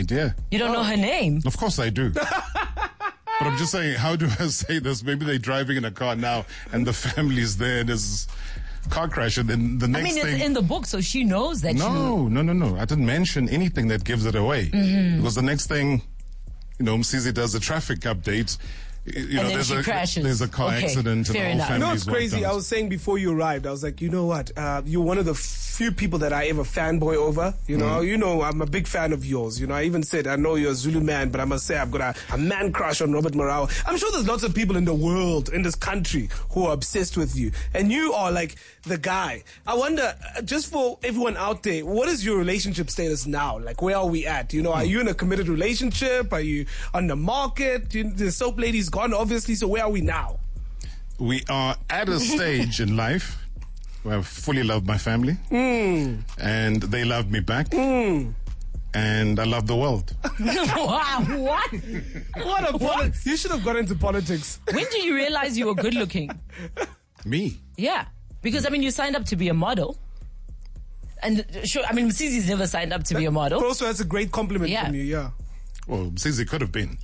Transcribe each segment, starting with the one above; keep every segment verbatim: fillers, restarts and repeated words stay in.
yeah. You don't oh. know her name? Of course I do. But I'm just saying, how do I say this? Maybe they're driving in a car now and the family's there and there's car crash and then the next thing... I mean, thing, it's in the book, so she knows that no, you... No, no, no, no. I didn't mention anything that gives it away. Mm-hmm. Because the next thing, you know, Msizi does a traffic update. You and know, then there's she a, crashes. There's a car okay, accident and the whole enough. family. You know what's crazy? I was saying before you arrived, I was like, you know what? Uh, you're one of the few people that I ever fanboy over. You know, mm. you know, I'm a big fan of yours. You know, I even said, I know you're a Zulu man, but I must say I've got a, a man crush on Robert Marawa. I'm sure there's lots of people in the world, in this country, who are obsessed with you. And you are like the guy. I wonder, uh, just for everyone out there, what is your relationship status now? Like, where are we at? You know, are you in a committed relationship? Are you on the market? You, the soap lady's gone, obviously, so where are we now? We are at a stage in life where I fully love my family, mm. and they love me back, mm. and I love the world. Wow, what? What a poli- You should have got into politics. When did you realize you were good looking? Me? Yeah, because I mean, you signed up to be a model. And sure, I mean, Msizi's never signed up to be a model. But also, that's a great compliment yeah. from you, yeah. Well, Msizi could have been.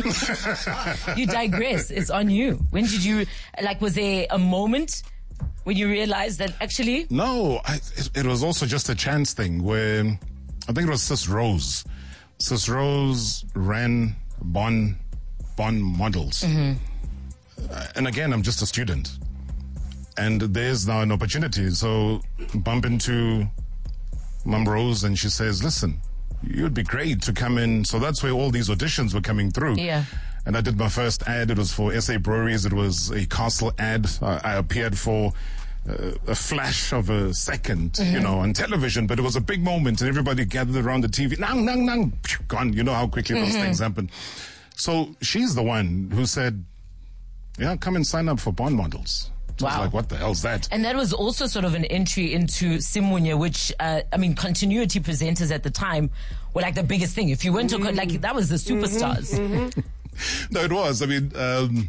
You digress. It's on you. When did you, like, was there a moment when you realized that actually? No, I, it, it was also just a chance thing where I think it was Sis Rose. Sis Rose ran Bon, Bon Models. Mm-hmm. Uh, and again, I'm just a student. And there's now an opportunity. So bump into Mum Rose and she says, listen, you'd be great to come in. So that's where all these auditions were coming through. Yeah. And I did my first ad. It was for S A Breweries. It was a castle ad. Uh, I appeared for uh, a flash of a second, mm-hmm. you know, on television. But it was a big moment, and everybody gathered around the T V. Nang, nang, nang. Phew, gone. You know how quickly mm-hmm. those things happen. So she's the one who said, yeah, come and sign up for Bon Models. So wow. I was like, what the hell's that? And that was also sort of an entry into Simunye, which, uh, I mean, continuity presenters at the time were like the biggest thing. If you went to, mm. like, that was the superstars. Mm-hmm. Mm-hmm. No, it was. I mean, um,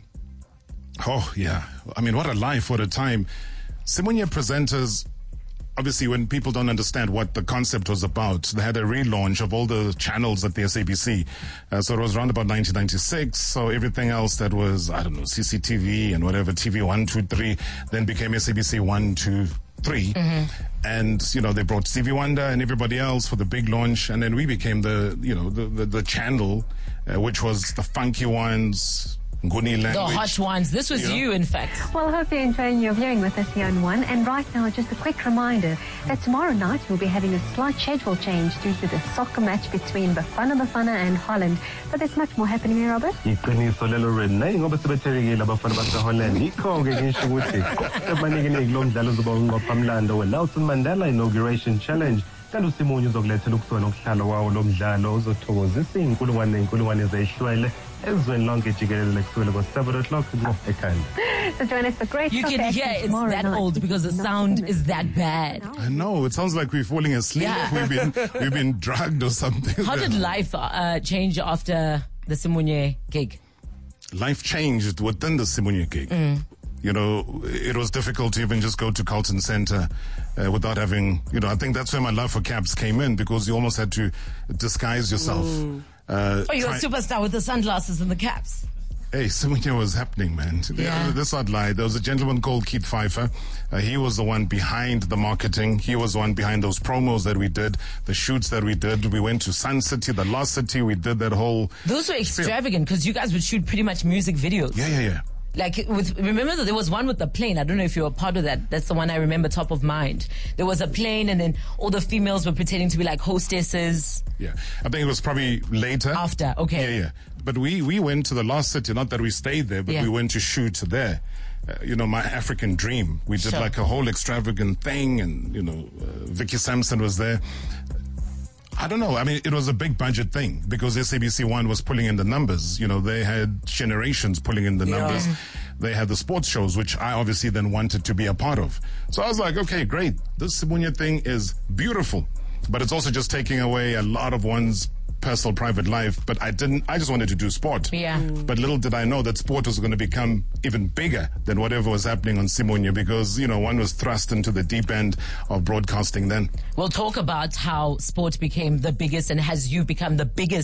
oh, yeah. I mean, what a life, what a time. Simunye presenters, obviously, when people don't understand what the concept was about, they had a relaunch of all the channels at the S A B C. Uh, so it was around about nineteen ninety-six. So everything else that was, I don't know, C C T V and whatever, T V one, two, three, then became S A B C one, two, three. Mm-hmm. And, you know, they brought Stevie Wonder and everybody else for the big launch. And then we became the, you know, the, the, the channel, uh, which was the funky ones, Nguni language. The hot ones. This was you, you, in fact. Well, I hope you're enjoying your viewing with us here on One. And right now, just a quick reminder that tomorrow night we'll be having a slight schedule change due to the soccer match between Bafana Bafana and Holland. But there's much more happening here, Robert. Iqiniso lelo Renee ngoba sebethelekile abafana baseHolland. Ikho-ke ngisho ukuthi ebanike lo mdlalo uzoba ngqophamlando we-Nelson Mandela Inauguration Challenge. Kanti uSimunye uzokulethela ukusona okuhlalo wawo lo mdlalo uzothokozisa iy'nkulungwane ney'nkulungwane ezihlwele ezweni lonke jikelele kusukela ngo-seven o'clock ekhanda. So join us for great You can hear it's that night. old because the sound is that bad. I know. It sounds like we're falling asleep. Yeah. We've been we've been drugged or something. How did life uh, change after the Simunye gig? Life changed within the Simunye gig. Mm. You know, it was difficult to even just go to Carlton Center uh, without having, you know, I think that's where my love for caps came in because you almost had to disguise yourself. Mm. Uh, oh, you're try- a superstar with the sunglasses and the caps. Hey, Simunye was happening, man. Yeah. This not lie. There was a gentleman called Keith Pfeiffer. Uh, he was the one behind the marketing. He was the one behind those promos that we did, the shoots that we did. We went to Sun City, the Lost City. We did that whole... Those were extravagant because you guys would shoot pretty much music videos. Yeah, yeah, yeah. Like, with, remember that there was one with the plane. I don't know if you were part of that. That's the one I remember top of mind. There was a plane and then all the females were pretending to be like hostesses. Yeah. I think it was probably later. After, okay. Yeah, yeah. But we, we went to the Lost City. Not that we stayed there, but yeah. we went to shoot there. Uh, you know, my African dream. We did sure. like a whole extravagant thing and, you know, uh, Vicky Sampson was there. I don't know. I mean, it was a big budget thing because S A B C One was pulling in the numbers. You know, they had Generations pulling in the yeah. numbers. They had the sports shows, which I obviously then wanted to be a part of. So I was like, okay, great. This Simunye thing is beautiful, but it's also just taking away a lot of one's personal private life. But I didn't, I just wanted to do sport. Yeah. Mm. But little did I know that sport was going to become even bigger than whatever was happening on Simunye because, you know, one was thrust into the deep end of broadcasting then. We'll talk about how sport became the biggest and has you become the biggest